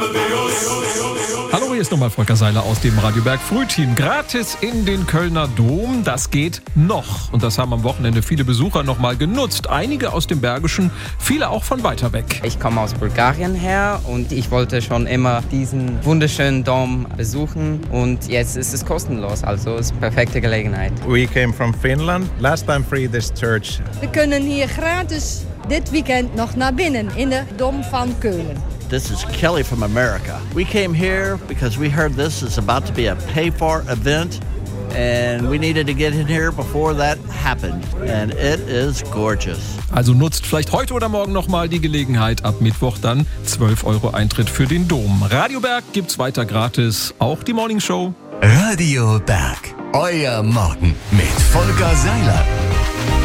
Hallo, hier ist nochmal Volker Seiler aus dem Radio Berg Frühteam. Gratis in den Kölner Dom, das geht noch. Und das haben am Wochenende viele Besucher nochmal genutzt. Einige aus dem Bergischen, viele auch von weiter weg. Ich komme aus Bulgarien her und ich wollte schon immer diesen wunderschönen Dom besuchen. Und jetzt ist es kostenlos, also ist eine perfekte Gelegenheit. We came from Finland. Last time free this church. We kunnen hier gratis dit weekend nog naar binnen in de Dom van Keulen. This is Kelly from America. We came here because we heard this is about to be a pay-for event, and we needed to get in here before that happened. And it is gorgeous. Also nutzt vielleicht heute oder morgen nochmal die Gelegenheit. Ab Mittwoch dann 12 € Eintritt für den Dom. Radio Berg gibt's weiter gratis, auch die Morning Show. Radio Berg, euer Morgen mit Volker Seiler.